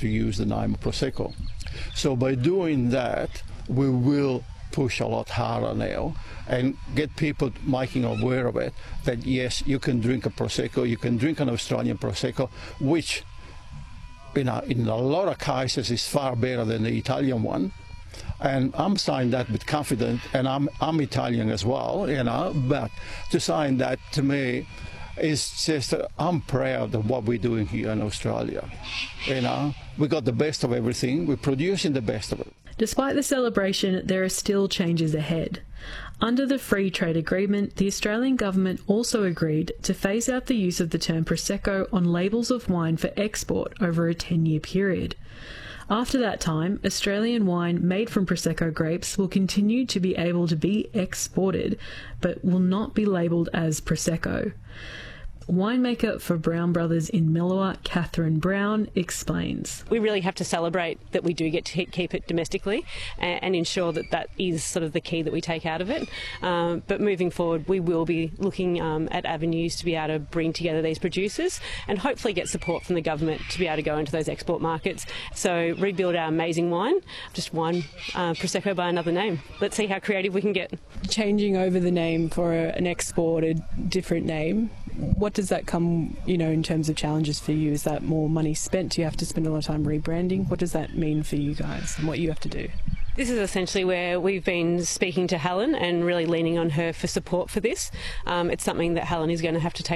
to use the name Prosecco. So by doing that, we will push a lot harder now and get people making aware of it, that yes, you can drink a Prosecco, you can drink an Australian Prosecco, which in a lot of cases is far better than the Italian one. And I'm saying that with confidence, and I'm Italian as well, but to saying that to me is just, I'm proud of what we're doing here in Australia. We got the best of everything, we're producing the best of it. Despite the celebration, there are still changes ahead. Under the Free Trade Agreement, the Australian government also agreed to phase out the use of the term Prosecco on labels of wine for export over a 10-year period. After that time, Australian wine made from Prosecco grapes will continue to be able to be exported, but will not be labelled as Prosecco. Winemaker for Brown Brothers in Mellowa, Catherine Brown, explains. We really have to celebrate that we do get to keep it domestically and ensure that that is sort of the key that we take out of it. But moving forward, we will be looking at avenues to be able to bring together these producers and hopefully get support from the government to be able to go into those export markets. So rebuild our amazing wine, just one Prosecco by another name. Let's see how creative we can get. Changing over the name for an exported different name, what does that come, in terms of challenges for you? Is that more money spent? Do you have to spend a lot of time rebranding? What does that mean for you guys and what you have to do? This is essentially where we've been speaking to Helen and really leaning on her for support for this. It's something that Helen is going to have to take